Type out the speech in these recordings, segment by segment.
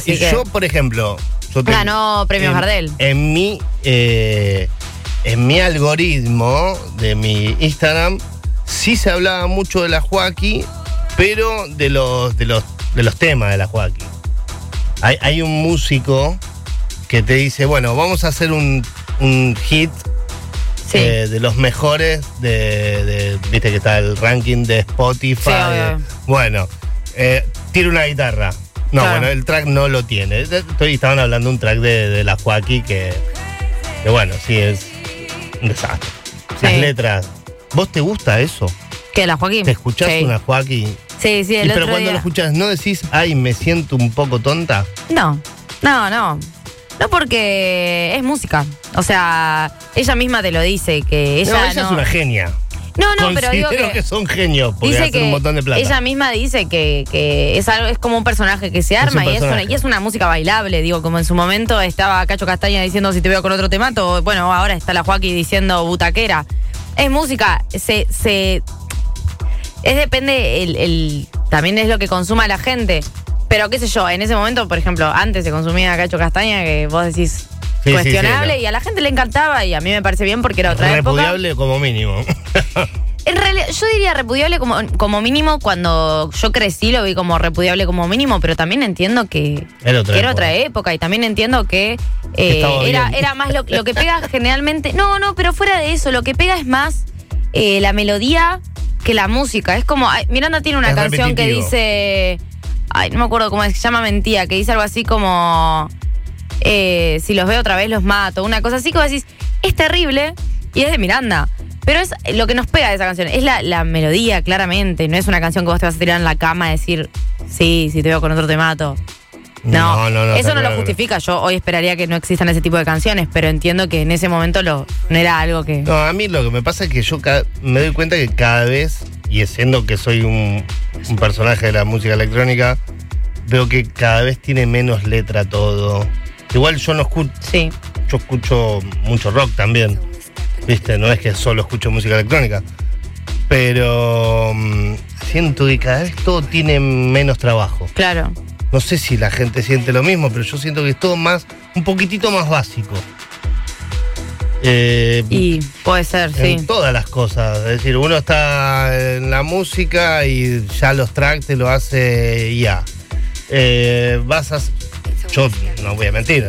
Así que yo, por ejemplo... ganó premios Gardel. En mi algoritmo de mi Instagram sí se hablaba mucho de la Joaquí, pero de los temas de la Joaquí. Hay un músico que te dice, bueno, vamos a hacer un hit de los mejores viste que está el ranking de Spotify. Sí, bueno, tira una guitarra. No, claro. Bueno, el track no lo tiene. Estaban hablando de un track de la Joaquí que bueno, sí, es un desastre. Sí. Las letras. ¿Vos te gusta eso? ¿Qué, la Joaquín? ¿Te escuchás Sí. una Joaquí? Sí, Pero cuando lo escuchás, ¿no decís, ay, me siento un poco tonta? No, porque es música. O sea, ella misma te lo dice, que ella es una genia. No, pero digo Considero que son genios porque dice hacen que un montón de plata. ella misma dice que es algo, es como un personaje que se arma y es una música bailable, digo, como en su momento estaba Cacho Castaña diciendo si te veo con otro te mato, bueno, ahora está la Joaquí diciendo butaquera. Es música, depende también es lo que consuma la gente. Pero qué sé yo, en ese momento, por ejemplo, antes se consumía Cacho Castaña, que vos decís cuestionable, y a la gente le encantaba y a mí me parece bien porque era otra repudiable época. como mínimo. En realidad, yo diría repudiable como mínimo. Cuando yo crecí lo vi como repudiable como mínimo, pero también entiendo que era otra época y también entiendo que era más lo que pega generalmente. No, pero fuera de eso, lo que pega es más la melodía que la música. Es como, Miranda tiene una canción que dice, no me acuerdo cómo se llama, Mentía, que dice algo así como, si los veo otra vez los mato, una cosa así que vos decís, es terrible y es de Miranda. Pero es lo que nos pega de esa canción, es la melodía, claramente. No es una canción que vos te vas a tirar en la cama a decir, sí, si te veo con otro te mato. No, eso no lo justifica. Yo hoy esperaría que no existan ese tipo de canciones, pero entiendo que en ese momento no era algo que... No, a mí lo que me pasa es que yo me doy cuenta que cada vez, y siendo que soy un personaje de la música electrónica, veo que cada vez tiene menos letra todo. Igual yo no escucho... Sí. Yo escucho mucho rock también. ¿Viste? No es que solo escucho música electrónica. Pero siento que cada vez todo tiene menos trabajo. Claro. No sé si la gente siente lo mismo, pero yo siento que es todo un poquitito más básico. Y puede ser, en sí. todas las cosas. Es decir, uno está en la música y ya los tracks te lo hace ya. Yo no voy a mentir,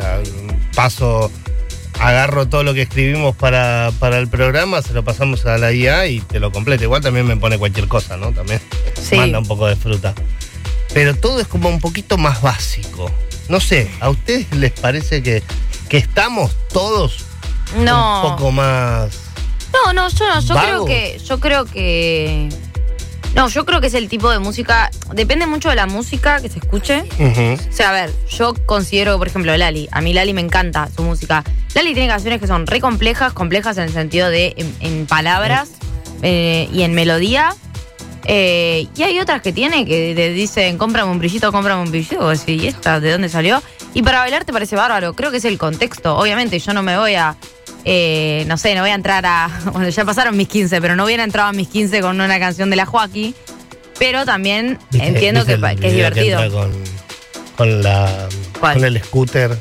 agarro todo lo que escribimos para el programa, se lo pasamos a la IA y te lo completa. Igual también me pone cualquier cosa, ¿no? También manda un poco de fruta. Pero todo es como un poquito más básico. No sé, ¿a ustedes les parece que estamos todos un poco más... No, yo creo que es el tipo de música, depende mucho de la música que se escuche. Uh-huh. O sea, a ver, yo considero, por ejemplo, Lali. A mí Lali me encanta su música. Lali tiene canciones que son re complejas en el sentido de en palabras y en melodía. Y hay otras que tiene que te dicen, cómprame un brillito. ¿Y esta de dónde salió? Y para bailar te parece bárbaro. Creo que es el contexto. Obviamente yo no me voy a... no voy a entrar a... Bueno, ya pasaron mis 15, pero no hubiera entrado a mis 15 con una canción de la Joaquí. Pero también entiendo que es divertido. Con el scooter.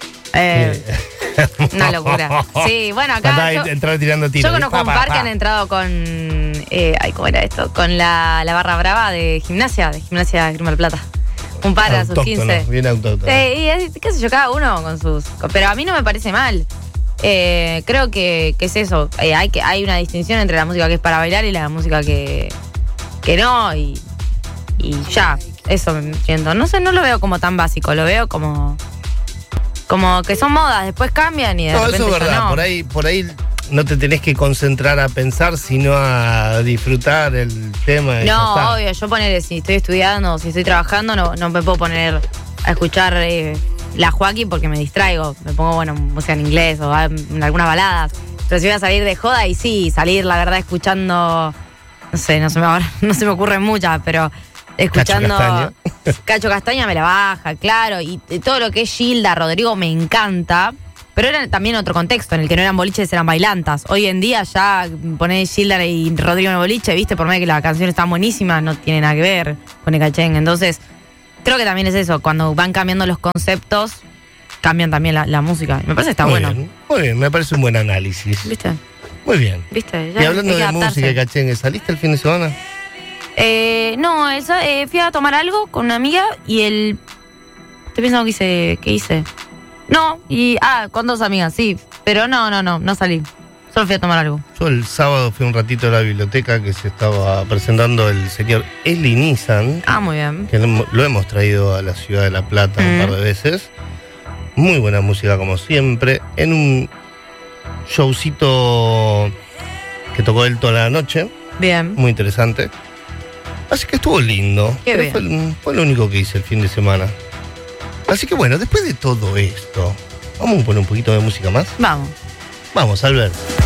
Una locura. Sí, bueno, acá entrar tirando tiros. Yo conozco un par que han entrado con... ¿cómo era esto? Con la barra brava de gimnasia Grima del Plata. Un par a sus 15. Bien autóctono. Sí, y qué sé yo, cada uno con sus... Pero a mí no me parece mal. Creo que es eso. Hay una distinción entre la música que es para bailar y la música que no. Y ya, eso me siento. No sé, no lo veo como tan básico. Lo veo como que son modas, después cambian y de repente eso es verdad. No. Por ahí no te tenés que concentrar a pensar, sino a disfrutar el tema. No, obvio, yo poner, si estoy estudiando, si estoy trabajando, no me puedo poner a escuchar la Joaquí porque me distraigo. Me pongo, música en inglés o en algunas baladas. Pero si voy a salir de joda, y sí, salir, la verdad, escuchando, no se me ocurren muchas, pero escuchando Cacho Castaña me la baja, claro, y todo lo que es Gilda, Rodrigo me encanta, pero era también otro contexto en el que no eran boliches, eran bailantas. Hoy en día ya ponés Gilda y Rodrigo en el boliche, viste, por más que la canción está buenísima, no tiene nada que ver con el cachén. Entonces, Creo que también es eso, cuando van cambiando los conceptos, cambian también la música. Me parece que está bueno. Muy bien, me parece un buen análisis. ¿Viste? Muy bien. ¿Viste? Ya y hablando de música y cachengue, ¿saliste el fin de semana? No, fui a tomar algo con una amiga y estoy pensando ¿qué hice? No, con 2 amigas, sí. Pero no salí. Solo fui a tomar algo. Yo el sábado fui un ratito a la biblioteca que se estaba presentando el señor Eli Nissan. Muy bien. Que lo hemos traído a la ciudad de La Plata un par de veces. Muy buena música como siempre. En un showcito que tocó él toda la noche. Bien. Muy interesante. Así que estuvo lindo. Qué bien. Fue lo único que hice el fin de semana. Así que bueno, después de todo esto, ¿vamos a poner un poquito de música más? Vamos. Vamos, Albert.